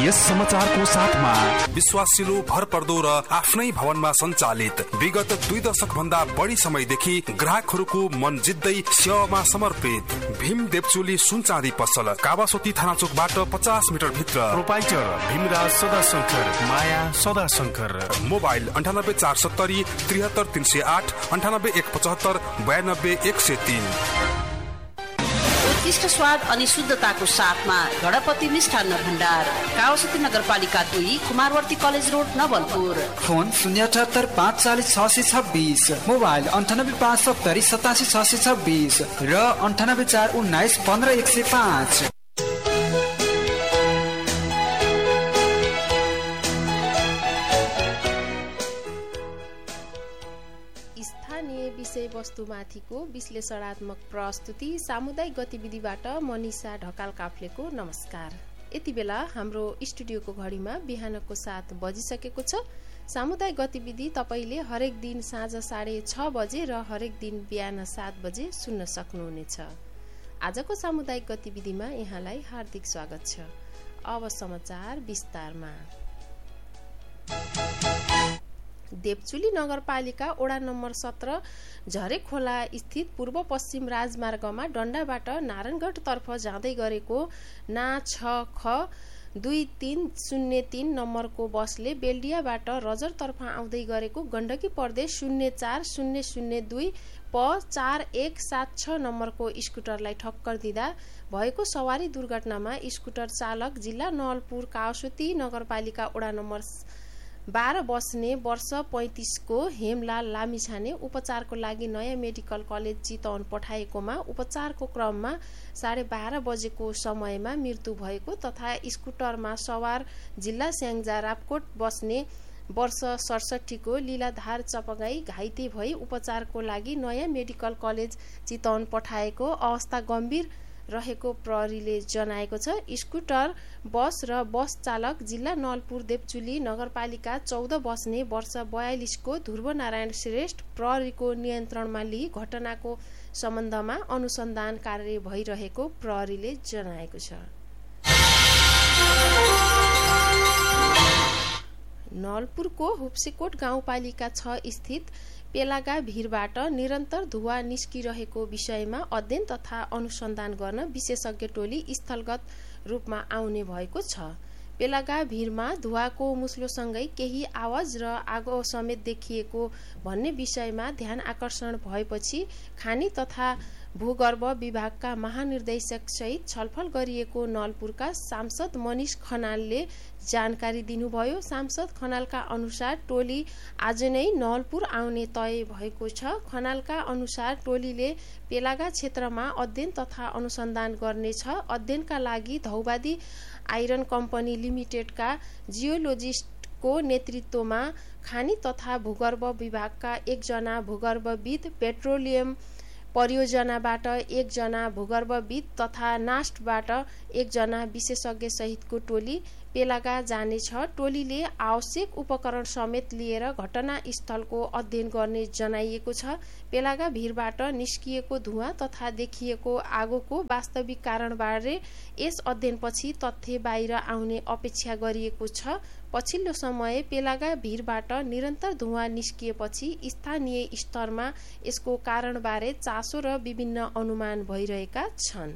यस समाचारको साथमा विश्वासिलो भरपर्दो र आफ्नै भवनमा सञ्चालित विगत 2 दशक भन्दा बढी समयदेखि ग्राहकहरूको मन जित्दै सेवामा समर्पित भीम देवचुली सुनचाँदी पसल कावासोती थाना चोकबाट 50 मिटर भित्र। प्रोपाइटर भीमराज सदाशंकर, माया सदाशंकर। मोबाइल 98470 73308 98175 92103। उत्कृष्ट स्वाद अनि शुद्धताको साथमा गणपति मिष्ठान्न भण्डार, कावासोती नगरपालिका 2, Kumarwarti college road, Nawalpur. Phone 078 540 626, mobile 98 570 87 626 र 98 419 15 105। विषयवस्तुमाथिको विश्लेषणात्मक प्रस्तुति सामुदायिक गतिविधिबाट मनिषा ढकाल काफ्लेको नमस्कार। यति बेला हाम्रो स्टुडियोको घडीमा बिहानको 7 बजिसकेको छ। सामुदायिक गतिविधि तपाईले हरेक दिन साँझ 6:30 बजे र हरेक दिन बिहान 7 बजे सुन्न सक्नुहुनेछ। आजको सामुदायिक गतिविधिमा यहाँलाई हार्दिक स्वागत छ। अब समाचार विस्तारमा। देवचुली नगरपालिका वडा नम्बर 17 झरेखोला स्थित पूर्व पश्चिम राजमार्गमा डण्डाबाट नारायणगढ तर्फ जाँदै गरेको ना 6ख 2303 नम्बरको बसले बेल्डियाबाट रजरतर्फ आउँदै गरेको गण्डकी प्रदेश 04002 प 4176 नम्बरको स्कुटरलाई ठक्कर दिँदा भएको सवारी दुर्घटनामा स्कुटर चालक जिल्ला नवलपुर कावासोती नगरपालिका वडा नम्बर 12 बस्ने वर्ष 35 को हेमलाल लामिछाने उपचारको लागि नयाँ मेडिकल कलेज चितवन पठाएकोमा उपचारको क्रममा 12:30 बजेको समयमा मृत्यु भएको तथा स्कुटरमा सवार जिल्ला स्याङ्जा रापकोट बस्ने वर्ष 67 को लीलाधार चपगाई घाइते भई उपचारको लागि नयाँ मेडिकल कलेज चितवन पठाएको अवस्था गम्भीर रहेको प्रहरीले जनाएको छ। स्कुटर, बस र बस चालक जिल्ला नवलपुर देवचुली नगरपालिका 14 बस्ने वर्ष 42 को ध्रुवनारायण श्रेष्ठ प्रहरीको नियन्त्रणमा लिई घटनाको सम्बन्धमा अनुसन्धान कार्य भइरहेको प्रहरीले जनाएको छ। नवलपुरको हुप्सेकोट गाउँपालिका 6 स्थित पेलागा भिरबाट निरन्तर धुवा निस्किरहेको विषयमा अध्ययन तथा अनुसन्धान गर्न विशेषज्ञ टोली स्थलगत रूपमा आउने भएको छ। पेलागा भिरमा धुवाको मुस्लोसँगै केही आवाज र आगो समेत देखिएको भन्ने विषयमा ध्यान आकर्षण भएपछि खानी तथा भूगर्भ विभागका महानिर्देशक सहित छलफल गरिएको नवलपुरका सांसद मनिष खनालले जानकारी दिनुभयो। सांसद खनालका अनुसार टोली आज नै नवलपुर आउने तय भएको छ। खनालका अनुसार टोलीले पेलागा क्षेत्रमा अध्ययन तथा अनुसन्धान गर्नेछ। अध्ययनका लागि धौबादी आइरन कम्पनी लिमिटेडका जियोलोजिस्टको नेतृत्वमा खानी तथा भूगर्भ विभागका 1 जना भूगर्भविद, पेट्रोलियम परियोजनाबाट 1 जना भूगर्भविद तथा नास्टबाट 1 जना विशेषज्ञ सहितको टोली पेलागा जानेछ। टोलीले आवश्यक उपकरण समेत लिएर घटनास्थलको अध्ययन गर्ने जनाइएको छ। पेलागा भिरबाट निस्किएको धुवाँ तथा देखिएको आगोको वास्तविक कारणबारे यस अध्ययनपछि तथ्य बाहिर आउने अपेक्षा गरिएको छ। पछिल्लो समय पेलागा भिरबाट निरन्तर धुवाँ निस्किएपछि स्थानीय स्तरमा यसको कारणबारे चासो र विभिन्न अनुमान भइरहेका छन्।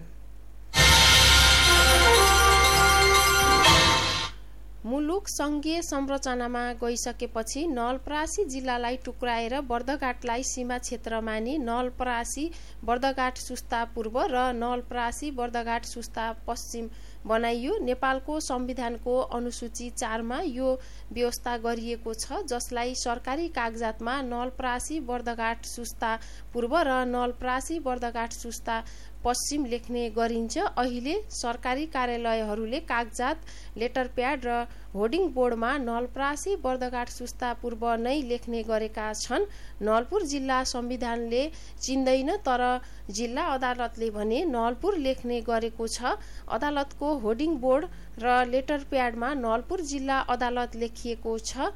मुलुक संघीय संरचनामा गइसकेपछि नवलपरासी जिल्लालाई टुक्राएर बर्दघाटलाई सीमा क्षेत्र मानि नवलपरासी बर्दघाट सुस्ता पूर्व र नवलपरासी बर्दघाट सुस्ता पश्चिम बनाइयो। नेपालको संविधानको अनुसूची 4 मा यो व्यवस्था गरिएको छ, जसलाई सरकारी कागजातमा नवलपरासी बर्दघाट सुस्ता पूर्व र नवलपरासी बर्दघाट सुस्ता पश्चिम लेख्ने गरिन्छ। अहिले सरकारी कार्यालयहरूले कागजात, लेटर प्याड र होर्डिङ बोर्डमा नवलपरासी बर्दघाट सुस्ता पूर्व नै लेख्ने गरेका छन्। नवलपुर जिल्ला संविधानले चिन्दैन, तर जिल्ला अदालतले भने नवलपुर लेख्ने गरेको छ। अदालतको होर्डिङ बोर्ड र लेटर प्याडमा नलपुर जिल्ला अदालत लेखिएको छ।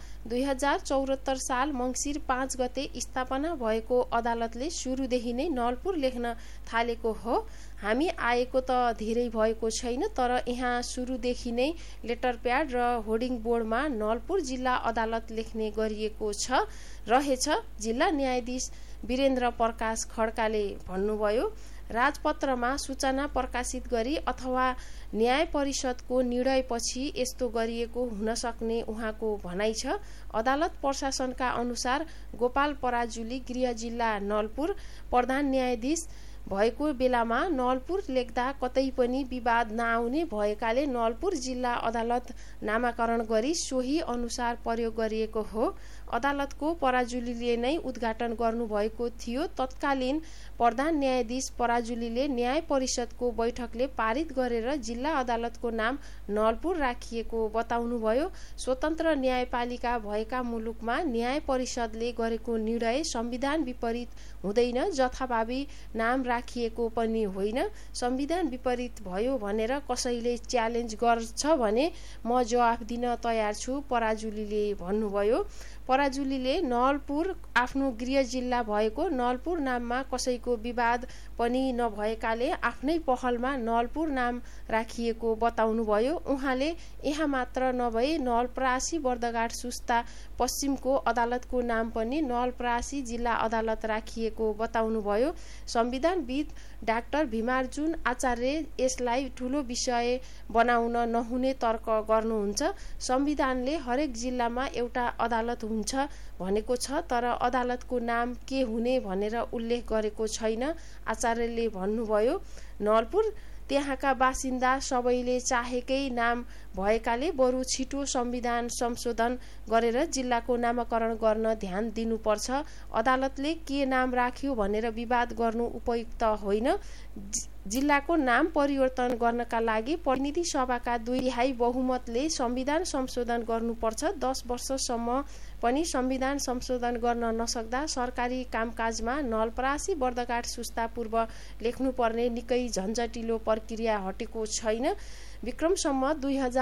2074 साल मङ्सिर 5 गते स्थापना भएको अदालतले सुरुदेखि नै नलपुर लेख्न थालेको हो। हामी आएको त धेरै भएको छैन, तर यहाँ सुरुदेखि नै लेटर प्याड र होर्डिङ बोर्डमा नलपुर जिल्ला अदालत लेख्ने गरिएको रहेछ। जिल्ला न्यायाधीश वीरेन्द्र प्रकाश खड्काले भन्नुभयो। राजपत्रमा सूचना प्रकाशित गरी अथवा न्याय परिषदको निर्णयपछि यस्तो गरिएको हुन सक्ने उहाँको भनाइ छ। अदालत प्रशासनका अनुसार गोपाल पराजुली गृह जिल्ला नलपुर प्रधान न्यायाधीश भएको बेलामा नलपुर लेख्दा कतै पनि विवाद नआउने भएकाले नलपुर जिल्ला अदालत नामाकरण गरी सोही अनुसार प्रयोग गरिएको हो। अदालतको पराजुलीले नै उद्घाटन गर्नुभएको थियो। तत्कालीन प्रधान न्यायाधीश पराजुलीले न्याय परिषदको बैठकले पारित गरेर जिल्ला अदालतको नाम नलपुर राखिएको बताउनुभयो। स्वतन्त्र न्यायपालिका भएका मुलुकमा न्याय परिषदले गरेको निर्णय संविधान विपरीत हुँदैन, जथाभावी नाम राखिएको पनि होइन। संविधान विपरीत भयो भनेर कसैले च्यालेन्ज गर्छ भने म जवाफ दिन तयार छु, पराजुलीले भन्नुभयो। पराजुलीले नलपुर आफ्नो गृह जिल्ला भएको नलपुर नाममा कसैको विवाद पनि नभएकाले आफ्नै पहलमा नलपुर नाम राखिएको बताउनुभयो। उहाँले यहाँ मात्र नभए नलपरासी बर्दघाट सुस्ता पश्चिमको अदालतको नाम पनि नलपरासी जिल्ला अदालत राखिएको बताउनुभयो। संविधानविद डाक्टर भीमार्जुन आचार्य यसलाई ठूलो विषय बनाउन नहुने तर्क गर्नुहुन्छ। संविधानले हरेक जिल्लामा एउटा अदालत हुन्छ भनेको छ, तर अदालतको नाम के हुने भनेर उल्लेख गरेको छैन, आचार्यले भन्नुभयो। नलपुर त्यहाँका बासिन्दा सबैले चाहेकै नाम भएकाले बरु छिटो संविधान संशोधन गरेर जिल्लाको नामाकरण गर्न ध्यान दिनुपर्छ। अदालतले के नाम राख्यो भनेर विवाद गर्नु उपयुक्त होइन। जिल्लाको नाम परिवर्तन गर्नका लागि प्रतिनिधि सभाका 2/3 बहुमतले संविधान संशोधन गर्नुपर्छ। 10 वर्षसम्म पनि संविधान संशोधन गर्न नसक्दा सरकारी कामकाजमा नलपरासी बर्दघाट सुस्ता पूर्व लेख्नुपर्ने निकै झन्झटिलो प्रक्रिया हटेको छैन। विक्रमसम्म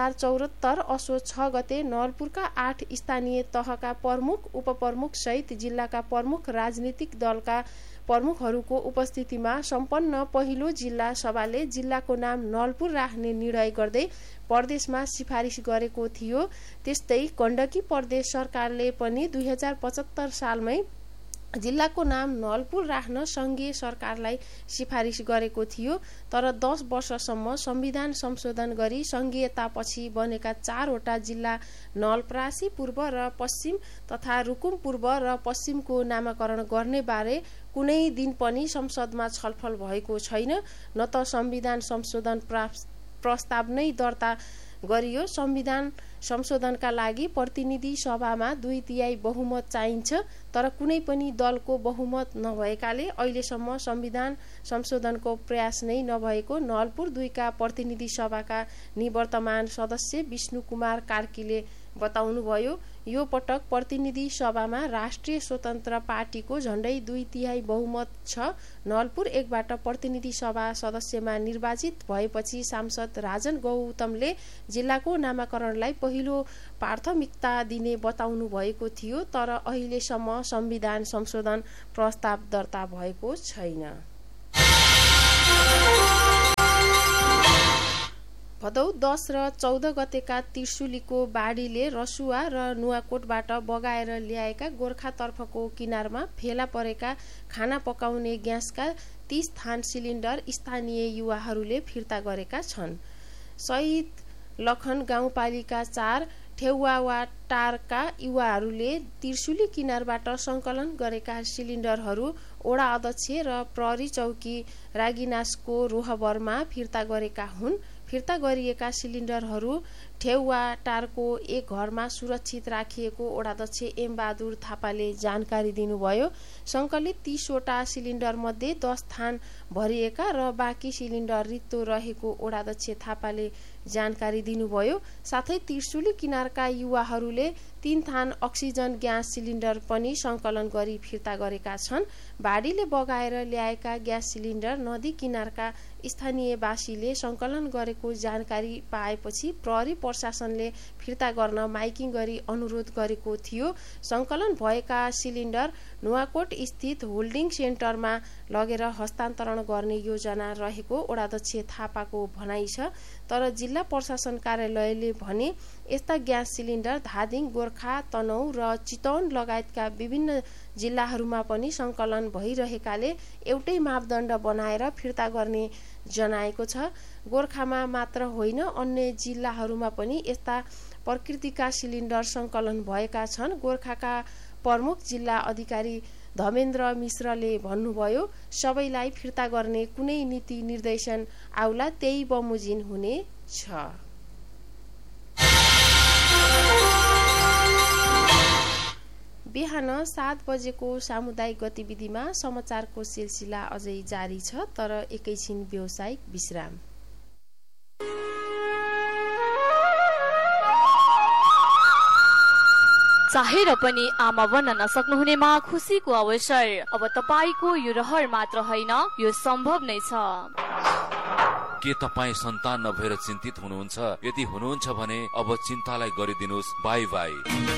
2074 असोज 6 गते नलपुरका 8 स्थानीय तहका प्रमुख उपप्रमुख सहित जिल्लाका प्रमुख राजनीतिक दलका प्रमुखहरूको उपस्थितिमा सम्पन्न पहिलो जिल्ला सभाले जिल्लाको नाम नलपुर राख्ने निर्णय गर्दै प्रदेशमा सिफारिस गरेको थियो। त्यस्तै गण्डकी प्रदेश सरकारले पनि 2075 सालमै जिल्लाको नाम नलपुर राख्न संघीय सरकारलाई सिफारिस गरेको थियो। तर 10 वर्षसम्म संविधान संशोधन गरी संघीयतापछि बनेका 4वटा जिल्ला नलपरासी पूर्व र पश्चिम तथा रुकुम पूर्व र पश्चिमको नामाकरण गर्ने बारे कुनै दिन पनि संसदमा छलफल भएको छैन, न त संविधान संशोधन प्रस्ताव नै दर्ता गरियो। संविधान संशोधनका लागि प्रतिनिधि सभामा 2/3 बहुमत चाहिन्छ, तर कुनै पनि दलको बहुमत नभएकाले अहिलेसम्म संविधान संशोधनको प्रयास नै नभएको नलपुर 2 का प्रतिनिधि सभाका निवर्तमान सदस्य विष्णु कुमार कार्कीले बताउनुभयो। यो पटक प्रतिनिधि सभामा राष्ट्रिय स्वतन्त्र पार्टीको झण्डै 2/3 बहुमत छ। नलपुर 1 बाट प्रतिनिधि सभा सदस्यमा निर्वाचित भएपछि सांसद राजन गौतमले जिल्लाको नामाकरणलाई पहिलो प्राथमिकता दिने बताउनु भएको थियो, तर अहिलेसम्म संविधान संशोधन प्रस्ताव दर्ता भएको छैन। भदौ 10 र 14 गतेका त्रिशुलीको बाढीले रसुवा र नुवाकोटबाट बगाएर ल्याएका गोर्खातर्फको किनारमा फेला परेका खाना पकाउने ग्यासका 30 थान सिलिन्डर स्थानीय युवाहरूले फिर्ता गरेका छन्। शहीद लखन गाउँपालिका 4 ठेउवाटारका युवाहरूले त्रिशुली किनारबाट संकलन गरेका सिलिन्डरहरू ओडा अध्यक्ष र प्रहरी चौकी रागिनासको रोहबरमा फिर्ता गरेका हुन्। फिर्ता गरिएका सिलिन्डरहरू ठेउवाटारको एक घरमा सुरक्षित राखिएको ओडाध्यक्ष एम बहादुर थापाले जानकारी दिनुभयो। संकलित 30 वटा सिलिन्डर मध्ये 10 थान भरिएका र बाँकी सिलिन्डर रित्तो रहेको ओडाध्यक्ष थापाले जानकारी दिनुभयो। साथै त्रिशुली किनारका युवाहरूले 3 थान अक्सिजन ग्यास सिलिन्डर पनि संकलन गरी फिर्ता गरेका छन्। बाढीले बगाएर ल्याएका ग्यास सिलिन्डर नदी किनारका स्थानीयवासीले संकलन गरेको जानकारी पाएपछि प्रहरी प्रशासनले फिर्ता गर्न माइकिङ गरी अनुरोध गरेको थियो। संकलन भएका सिलिन्डर नुवाकोट स्थित होल्डिङ सेन्टरमा लगेर हस्तान्तरण गर्ने योजना रहेको वडाध्यक्ष थापाको भनाइ छ। तर जिल्ला प्रशासन कार्यालयले भने यस्ता ग्यास सिलिन्डर धादिङ, गोर्खा, तनहुँ र चितवन लगायतका विभिन्न जिल्लाहरूमा पनि संकलन भइरहेकाले एउटै मापदण्ड बनाएर फिर्ता गर्ने जनाएको छ। गोर्खामा मात्र होइन, अन्य जिल्लाहरूमा पनि यस्ता प्रकृतिका सिलिन्डर संकलन भएका छन्। गोर्खाका प्रमुख जिल्ला अधिकारी धमेन्द्र मिश्रले भन्नुभयो, सबैलाई फिर्ता गर्ने कुनै नीति निर्देशन आउला त्यही बमोजिम हुनेछ। बिहान 7 बजेको सामुदायिक गतिविधिमा समाचारको सिलसिला अझै जारी छ, तर एकैछिन व्यावसायिक विश्राम। चाहेर पनि आमा बन्न नसक्नुहुनेमा खुसीको अवसर। अब तपाईको यो रहर मात्र होइन, यो सम्भव नै छ। के तपाईँ सन्तान नभएर चिन्तित हुनुहुन्छ? यदि हुनुहुन्छ भने अब चिन्तालाई गरिदिनुहोस् बाई बाई।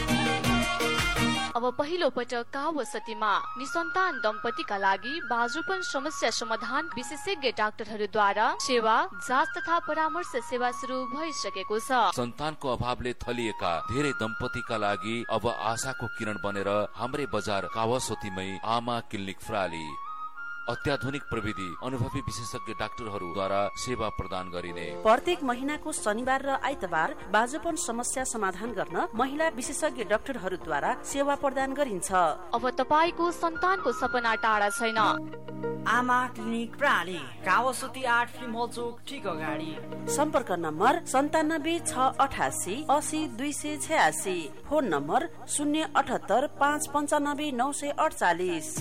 अब पहिलो पटक कावसतीमा निसन्तान दम्पतिका लागि बाजुपन समस्या समाधान विशेषज्ञ डाक्टरहरूद्वारा सेवा, जाँच तथा परामर्श सेवा सुरु भइसकेको छ। सन्तानको अभावले थलिएका धेरै दम्पतिका लागि अब आशाको किरण बनेर हाम्रै बजार कावसतीमै आमा क्लिनिक प्राली अत्याधुनिक प्रविधि, अनुभवी विशेषज्ञ डाक्टरहरूद्वारा सेवा प्रदान गरिने। प्रत्येक महिनाको शनिबार र आइतबार बाजुपन समस्या समाधान गर्न महिला विशेषज्ञ डाक्टरहरूद्वारा सेवा प्रदान गरिन्छ। अब तपाईको सन्तानको सपना टाढा छैन। आमा क्लिनिक प्राली कावसती 8 फिल्म चोक ठीक अगाडि। सम्पर्क नम्बर 97 688 80 286, फोन नम्बर 078 595 948।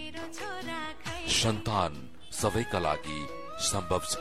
सन्तान सबैका लागि सम्भव छ।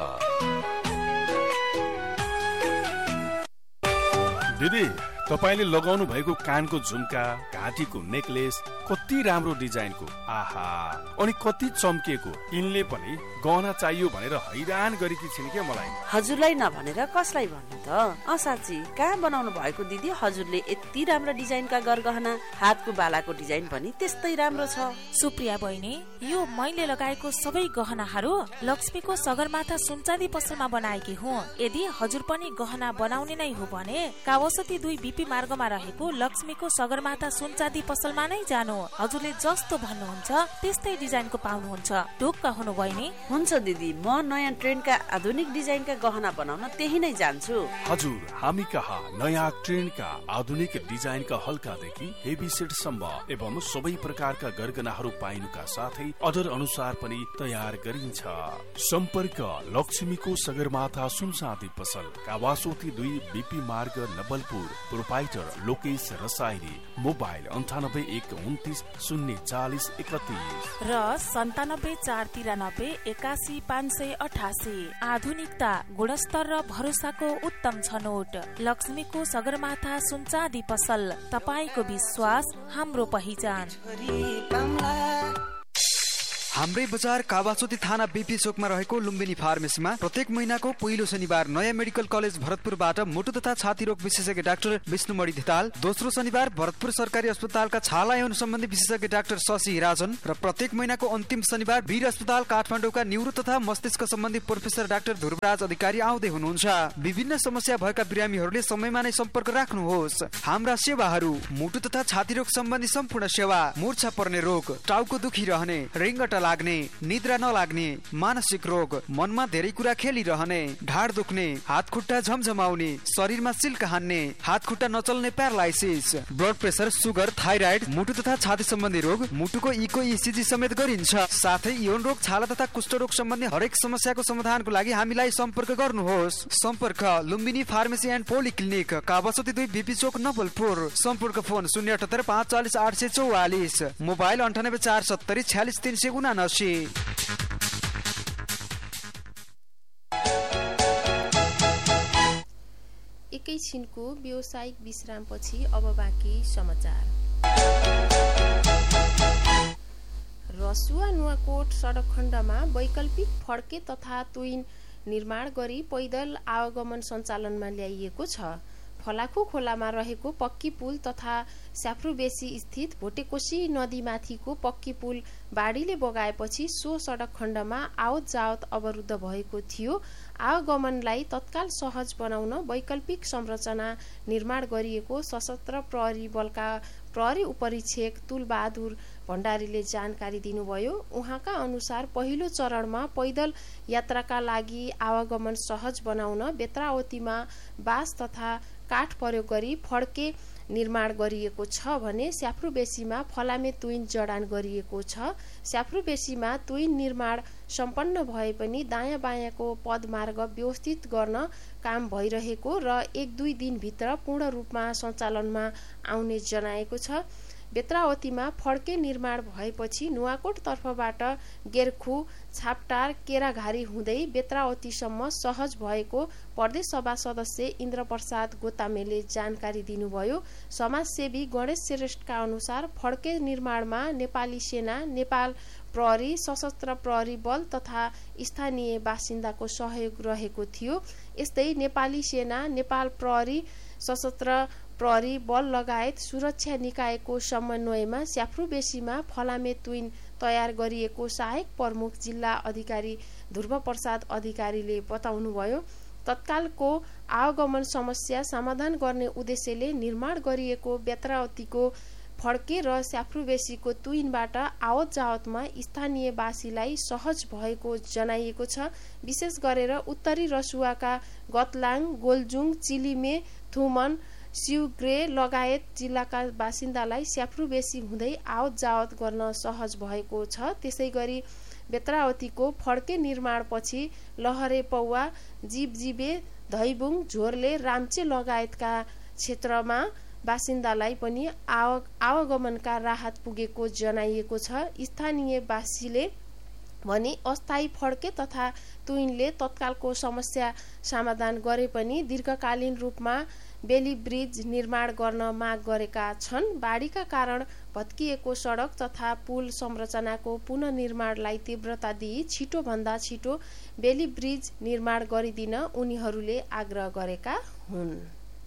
दिदी, तपाईले लगाउनु भएको कानको झुम्का, घाँटीको नेकलेस कति राम्रो डिजाइनको, आहा, अनि कति चम्किएको। यिनले पनि गहना चाहियो भनेर हैरान गरेकी छिन् के मलाई। हजुरलाई नभनेर कसलाई भन्नु त? साँच्ची कहाँ बनाउनु भएको दिदी? हजुरले यति राम्रो डिजाइनका गरगहना, हातको बालाको डिजाइन पनि त्यस्तै राम्रो छ। सुप्रिया बहिनी, यो मैले लगाएको सबै गहनाहरू लक्ष्मीको सगरमाथा सुनचाँदी पसलमा बनाएकी हुँ। यदि हजुर पनि गहना बनाउने नै हो भने कावसती 2 बीपी मार्गमा रहेको लक्ष्मीको सगरमाथा सुनचाँदी पसलमा नै जानु। हजुरले जस्तो भन्नुहुन्छ त्यस्तै डिजाइनको पाउनुहुन्छ। ढुक्क हुनु बहिनी। हुन्छ दिदी, म नयाँ ट्रेन्डका आधुनिक डिजाइनका गहना बनाउन त्यही नै जान्छु। हजुर, हामी कहाँ नयाँ ट्रेन्डका आधुनिक डिजाइनका हल्कादेखि हेभी सेटसम्म एवं सबै प्रकारका गरगहनाहरू पाइनुका साथै अर्डर अनुसार पनि तयार गरिन्छ। सम्पर्क लक्ष्मीको सगरमाथा सुनचाँदी पसल, कावासोती 2 बीपी मार्ग, नवलपुर। प्रोपाइटर लोकेश रसाइली। मोबाइल 98 129 040 31 र 97 493 81 588। आधुनिकता, गुणस्तर र भरोसाको उत्तम छनोट। लक्ष्मीको सगरमाथा सुनचाँदी पसल, तपाईको विश्वास हाम्रो पहिचान। हाम्रै बजार कावासोती थाना बीपी चोकमा रहेको लुम्बिनी फार्मेसीमा प्रत्येक महिनाको पहिलो शनिबार नयाँ मेडिकल कलेज भरतपुरबाट मुटु तथा छाती रोग विशेषज्ञ डाक्टर विष्णुमणि धिताल, दोस्रो शनिबार भरतपुर सरकारी अस्पतालका छाला यौन सम्बन्धी विशेषज्ञ डाक्टर शशि राजन र प्रत्येक महिनाको अन्तिम शनिबार वीर अस्पताल काठमाडौँका न्युरो तथा मस्तिष्क सम्बन्धी प्रोफेसर डाक्टर ध्रुवराज अधिकारी आउँदै हुनुहुन्छ। विभिन्न समस्या भएका बिरामीहरूले समयमा नै सम्पर्क राख्नुहोस्। हाम्रा सेवाहरू: मुटु तथा छाती रोग सम्बन्धी सम्पूर्ण सेवा, मूर्छा पर्ने रोग, टाउको दुखी रहने, रिङ्गटा लाग्ने, निद्रा नलाग्ने, मानसिक रोग, मनमा धेरै कुरा खेलिरहने, ढाड दुख्ने, हात खुट्टा झमझमाउने, शरीरमा सिल्क हान्ने, हात खुट्टा नचल्ने paralysis, blood pressure, sugar, thyroid, मुटु तथा छाती सम्बन्धी रोग, मुटुको इको इसिजी समेत गरिन्छ। साथै यौन रोग, छाला तथा कुष्ठरोग सम्बन्धी हरेक समस्याको समाधानको लागि हामीलाई सम्पर्क गर्नुहोस्। सम्पर्क Lumbini pharmacy and polyclinic, Kawasoti 2 BP चोक, नवलपुर। सम्पर्क फोन 078 540 844, मोबाइल 98 470 46 379। एकैछिनको व्यावसायिक विश्रामपछि अब बाँकी समाचार। रसुवा नुवाकोट सडक खण्डमा वैकल्पिक फड्के तथा तुइन निर्माण गरी पैदल आवागमन सञ्चालनमा ल्याइएको छ। फलाखु खोलामा रहेको पक्की पुल तथा स्याफ्रुबेसी स्थित भोटेकोशी नदीमाथिको पक्की पुल बाढीले बगाएपछि सो सडक खण्डमा आवत जावत अवरुद्ध भएको थियो। आवागमनलाई तत्काल सहज बनाउन वैकल्पिक संरचना निर्माण गरिएको सशस्त्र प्रहरी बलका प्रहरी उपरीक्षक तुलबहादुर भण्डारीले जानकारी दिनुभयो। उहाँका अनुसार पहिलो चरणमा पैदल यात्राका लागि आवागमन सहज बनाउन बेत्रावतीमा बाँस तथा काठ प्रयोग गरी फड्के निर्माण गरिएको छ भने स्याफ्रुबेसीमा फलामे तुइन जडान गरिएको छ। स्याफ्रुबेसीमा तुइन निर्माण सम्पन्न भए पनि दायाँ बायाँको पदमार्ग व्यवस्थित गर्न काम भइरहेको र 1-2 दिनभित्र पूर्ण रूपमा सञ्चालनमा आउने जनाएको छ। बेत्रावतीमा फड्के निर्माण भएपछि नुवाकोट तर्फबाट गेर्खु छापटार केराघारी हुँदै बेत्रावतीसम्म सहज भएको प्रदेश सभा सदस्य इन्द्रप्रसाद गोतामेले जानकारी दिनुभयो। समाजसेवी गणेश श्रेष्ठका अनुसार फड्के निर्माणमा नेपाली सेना, नेपाल प्रहरी, सशस्त्र प्रहरी बल तथा स्थानीय बासिन्दाको सहयोग रहेको थियो। यस्तै नेपाली सेना, नेपाल प्रहरी, सशस्त्र प्रहरी बल लगायत सुरक्षा निकायको समन्वयमा स्याफ्रुबेसीमा फलामे तुइन तयार गरिएको सहायक प्रमुख जिल्ला अधिकारी ध्रुव प्रसाद अधिकारीले बताउनुभयो। तत्कालको आवागमन समस्या समाधान गर्ने उद्देश्यले निर्माण गरिएको बेत्रावतीको फड्के र स्याफ्रुबेसीको तुइनबाट आवत जावतमा स्थानीयवासीलाई सहज भएको जनाइएको छ। विशेष गरेर उत्तरी रसुवाका गतलाङ, गोलजुङ, चिलिमे, थुमन, सिउग्रे लगायत जिल्लाका बासिन्दालाई स्याफ्रुबेसी हुँदै आवत जावत गर्न सहज भएको छ। त्यसै गरी बेत्रावतीको फड्के निर्माणपछि लहरे पौवा, जीवजीवे, धैबुङ, झोरले, राम्चे लगायतका क्षेत्रमा बासिन्दालाई पनि आवागमनका राहत पुगेको जनाइएको छ। स्थानीयवासीले भने अस्थायी फड्के तथा तुइनले तत्कालको समस्या समाधान गरे पनि दीर्घकालीन रूपमा बेली ब्रिज निर्माण गर्न माग गरेका छन्। बाढीका कारण भत्किएको सडक तथा पुल संरचनाको पुनर्निर्माणलाई तीव्रता दिई छिटोभन्दा छिटो बेली ब्रिज निर्माण गरिदिन उनीहरूले आग्रह गरेका हुन्।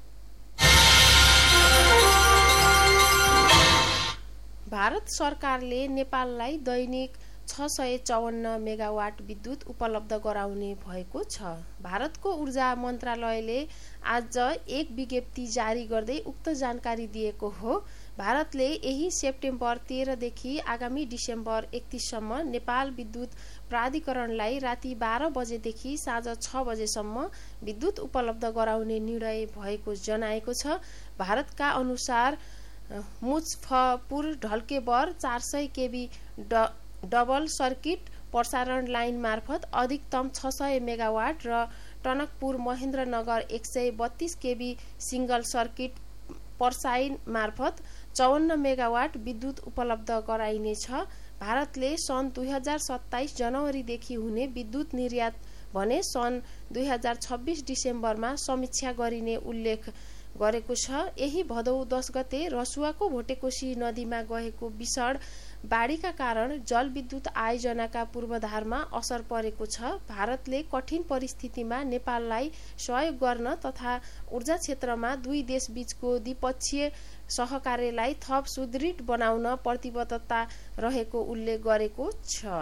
भारत सरकारले नेपाललाई दैनिक 654 मेगावाट विद्युत उपलब्ध गराउने भएको छ। भारतको ऊर्जा मन्त्रालयले आज एक विज्ञप्ति जारी गर्दै उक्त जानकारी दिएको हो। भारतले यही सेप्टेम्बर 13 देखि आगामी डिसेम्बर 31 सम्म नेपाल विद्युत प्राधिकरणलाई राति 12 बजेदेखि साँझ 6 बजेसम्म विद्युत उपलब्ध गराउने निर्णय भएको जनाएको छ। भारतका अनुसार Muzaffarpur Dhalkebar 400 KB double circuit प्रसारण लाइन मार्फत अधिकतम 600 मेगावाट र Tanakpur Mahendranagar 132 KB single circuit प्रसारण मार्फत 54 मेगावाट विद्युत उपलब्ध गराइनेछ। भारतले सन् 2027 जनवरीदेखि हुने विद्युत निर्यात भने सन् 2026 डिसेम्बरमा समीक्षा गरिने उल्लेख गरेको छ। यही भदौ 10 गते रसुवाको भोटेकोशी नदीमा गएको भीषण बाढीका कारण जलविद्युत आयोजनाका पूर्वाधारमा असर परेको छ। भारतले कठिन परिस्थितिमा नेपाललाई सहयोग गर्न तथा ऊर्जा क्षेत्रमा दुई देशबीचको द्विपक्षीय सहकार्यलाई थप सुदृढ बनाउन प्रतिबद्धता रहेको उल्लेख गरेको छ।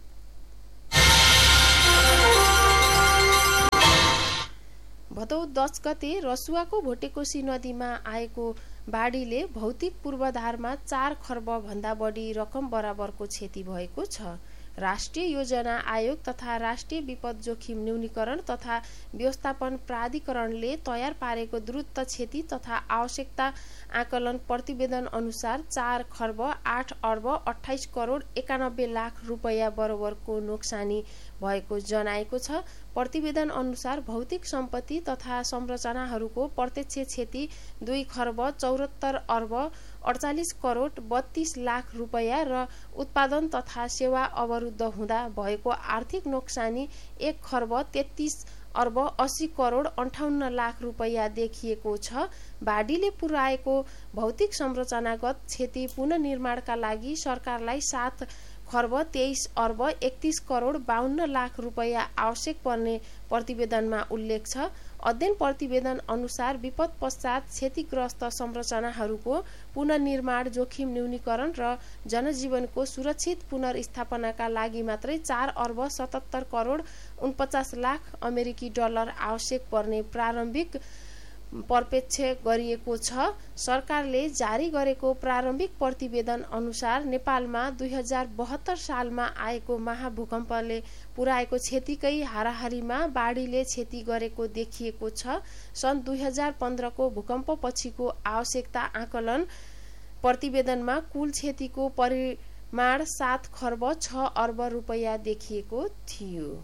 भदौ 10 गते रसुवाको भोटेकोशी नदीमा आएको बाढीले भौतिक पूर्वाधारमा 4 खर्ब भन्दा बढी रकम बराबरको क्षति भएको छ। राष्ट्रिय योजना आयोग तथा राष्ट्रिय विपद जोखिम न्यूनीकरण तथा व्यवस्थापन प्राधिकरणले तयार पारेको द्रुत क्षति तथा आवश्यकता आकलन प्रतिवेदन अनुसार 4 खर्ब 8 अर्ब 28 करोड 91 लाख रुपैयाँ बराबरको नोक्सानी भएको जनाएको छ। प्रतिवेदन अनुसार भौतिक सम्पत्ति तथा संरचनाहरूको प्रत्यक्ष क्षति 2 खर्ब 74 अर्ब 48 करोड 32 लाख रुपैयाँ र उत्पादन तथा सेवा अवरुद्ध हुँदा भएको आर्थिक नोक्सानी 1 खर्ब 33 अर्ब 80 करोड 58 लाख रुपैयाँ देखिएको छ। बाढीले पुर्याएको भौतिक संरचनागत क्षति पुनर्निर्माणका लागि सरकारलाई 7 खर्ब 23 अर्ब 31 करोड 52 लाख रुपैयाँ आवश्यक पर्ने प्रतिवेदनमा उल्लेख छ। अध्ययन प्रतिवेदन अनुसार विपद पश्चात क्षतिग्रस्त संरचनाहरूको पुनर्निर्माण, जोखिम न्यूनीकरण र जनजीवनको सुरक्षित पुनर्स्थापनाका लागि मात्रै 4 अर्ब 77 करोड 49 लाख अमेरिकी डलर आवश्यक पर्ने प्रारम्भिक पर्यवेक्ष गरिएको छ। सरकारले जारी गरेको प्रारम्भिक प्रतिवेदन अनुसार नेपालमा 2072 सालमा आएको महाभूकम्पले पुर्याएको क्षतिकै हाराहारीमा बाढीले क्षति गरेको देखिएको छ। सन् 2015 को भूकम्प पछिको आवश्यकता आकलन प्रतिवेदनमा कुल क्षतिको परिमाण 7 खर्ब 6 अर्ब रुपैयाँ देखिएको थियो।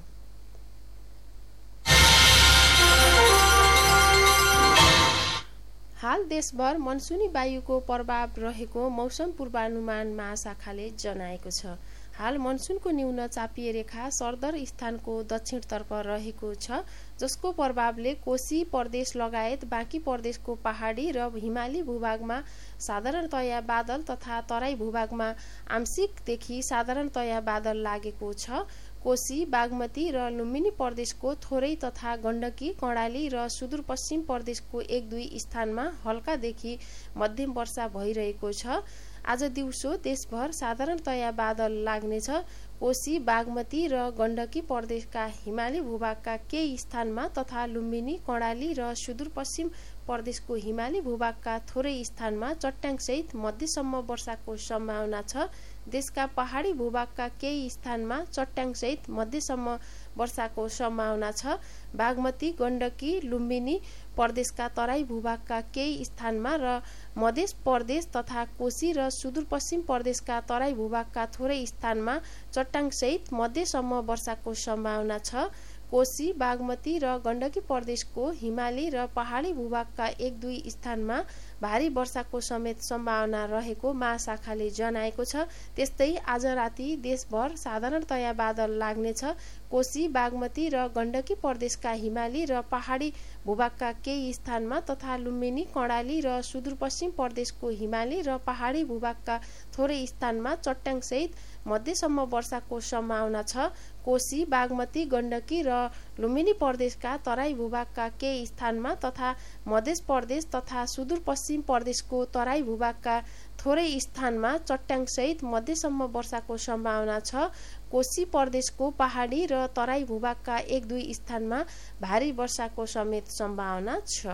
हाल देशभर मनसुनी वायुको प्रभाव रहेको मौसम पूर्वानुमान महाशाखाले जनाएको छ। हाल मनसुनको न्यून चापिय रेखा सरदर स्थानको दक्षिणतर्फ रहेको छ, जसको प्रभावले कोशी प्रदेश लगायत बाँकी प्रदेशको पहाडी र हिमाली भूभागमा साधारणतया बादल तथा तराई भूभागमा आंशिकदेखि साधारणतया बादल लागेको छ। कोशी, बागमती र लुम्बिनी प्रदेशको थोरै तथा गण्डकी, कर्णाली र सुदूरपश्चिम प्रदेशको 1-2 स्थानमा हल्कादेखि मध्यम वर्षा भइरहेको छ। आज दिउँसो देशभर साधारणतया बादल लाग्नेछ। कोशी, बागमती र गण्डकी प्रदेशका हिमाली भूभागका केही स्थानमा तथा लुम्बिनी, कर्णाली र सुदूरपश्चिम प्रदेशको हिमाली भूभागका थोरै स्थानमा चट्याङसहित मध्यसम्म वर्षाको सम्भावना छ। देशका पहाडी भूभागका केही स्थानमा चट्याङसहित मध्यसम्म वर्षाको सम्भावना छ। बागमती, गण्डकी, लुम्बिनी प्रदेशका तराई भूभागका केही स्थानमा र मध्य प्रदेश तथा कोशी र सुदूरपश्चिम प्रदेशका तराई भूभागका थोरै स्थानमा चट्याङसहित मध्यसम्म वर्षाको सम्भावना छ। कोशी, बागमती र गण्डकी प्रदेशको हिमाली र पहाडी भूभागका 1-2 स्थानमा भारी वर्षाको समेत सम्भावना रहेको महाशाखाले जनाएको छ। त्यस्तै आज राति देशभर साधारणतया बादल लाग्नेछ। कोशी, बागमती र गण्डकी प्रदेशका हिमाली र पहाडी भूभागका केही स्थानमा तथा लुम्बिनी, कर्णाली र सुदूरपश्चिम प्रदेशको हिमाली र पहाडी भूभागका थोरै स्थानमा चट्याङसहित मध्यसम्म वर्षाको सम्भावना छ। कोशी, बागमती, गण्डकी र लुम्बिनी प्रदेशका तराई भूभागका केही स्थानमा तथा मध्य प्रदेश तथा सुदूरपश्चिम प्रदेशको तराई भूभागका थोरै स्थानमा चट्याङसहित मध्यसम्म वर्षाको सम्भावना छ। कोशी प्रदेशको पहाडी र तराई भूभागका 1-2 स्थानमा भारी वर्षाको समेत सम्भावना छ।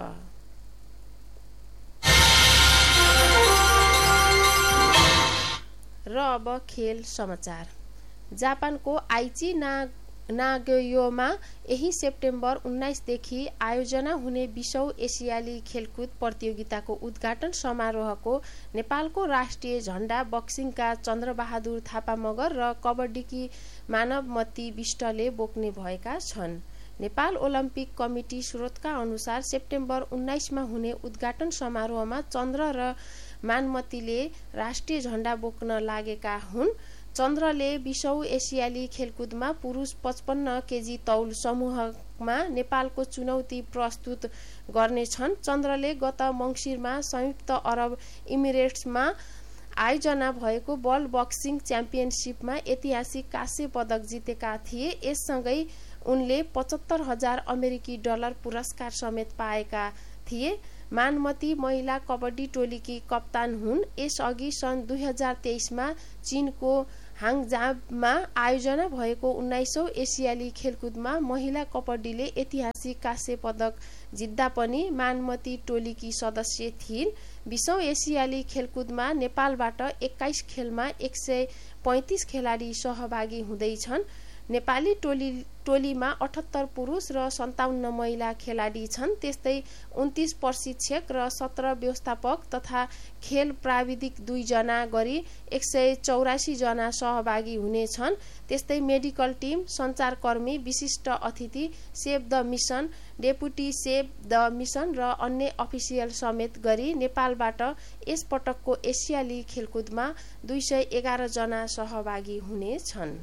र अब खेल समाचार। जापानको आइची नागोयोमा यही सेप्टेम्बर 19 देखि आयोजना हुने 20औं एसियाली खेलकुद प्रतियोगिताको उद्घाटन समारोहको नेपालको राष्ट्रिय झण्डा बक्सिङका चन्द्रबहादुर थापा मगर र कबड्डीकी मानवमती विष्टले बोक्ने भएका छन्। नेपाल ओलम्पिक कमिटी स्रोतका अनुसार सेप्टेम्बर 19 मा हुने उद्घाटन समारोहमा चन्द्र र मानमतीले राष्ट्रिय झण्डा बोक्न लागेका हुन्। चन्द्रले 20औं एसियाली खेलकुदमा पुरुष 55 केजी तौल समूहमा नेपालको चुनौती प्रस्तुत गर्नेछन्। चन्द्रले गत मङ्सिरमा संयुक्त अरब इमिरेट्समा आयोजना भएको वर्ल्ड बक्सिङ च्याम्पियनसिपमा ऐतिहासिक काँस्य पदक जितेका थिए। यससँगै उनले 75,000 अमेरिकी डलर पुरस्कार समेत पाएका थिए। मानमती महिला कबड्डी टोलीकी कप्तान हुन्। यसअघि सन् 2023 मा चीनको हाङजामा आयोजना भएको 19औं एसियाली खेलकुदमा महिला कबड्डीले ऐतिहासिक काँस्य पदक जित्दा पनि मानमती टोलीकी सदस्य थिइन्। 20औं एसियाली खेलकुदमा नेपालबाट 21 खेलमा 135 खेलाडी सहभागी हुँदैछन्। नेपाली टोलीमा 78 पुरुष र 57 महिला खेलाडी छन्। त्यस्तै 29 प्रशिक्षक र 17 व्यवस्थापक तथा खेल प्राविधिक 2 जना गरी 184 जना सहभागी हुनेछन्। त्यस्तै मेडिकल टिम, सञ्चारकर्मी, विशिष्ट अतिथि, save the mission, deputy save the mission र अन्य अफिसियल समेत गरी नेपालबाट यस पटकको एसियाली खेलकुदमा 211 जना सहभागी हुनेछन्।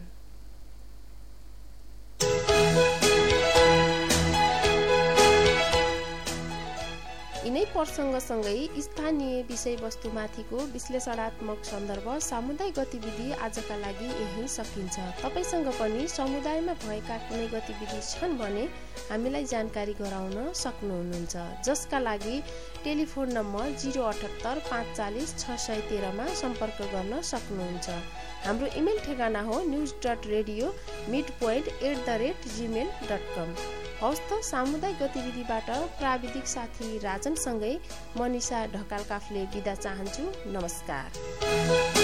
यिनै प्रसङ्गसँगै स्थानीय विषयवस्तुमाथिको विश्लेषणात्मक सन्दर्भ सामुदायिक गतिविधि आजका लागि यही सकिन्छ। तपाईसँग पनि समुदायमा भएका कुनै गतिविधि छन् भने हामीलाई जानकारी गराउन सक्नुहुन्छ, जसका लागि टेलिफोन नम्बर 078 540 613 मा सम्पर्क गर्न सक्नुहुन्छ। हाम्रो इमेल ठेगाना हो news.radio@midpoint@gmail.com। हवस् त, सामुदायिक गतिविधिबाट प्राविधिक साथी राजनसँगै मनिषा ढकाल काफले बिदा चाहन्छु। नमस्कार।